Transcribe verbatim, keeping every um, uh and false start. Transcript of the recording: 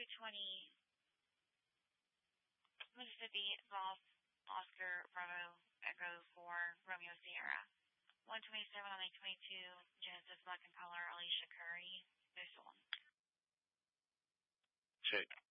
twenty Mississippi Golf Oscar Bravo Echo four Romeo Sierra. one twenty-seven on eight twenty-two Genesis Black and Color Alicia Curry. Visual. Check.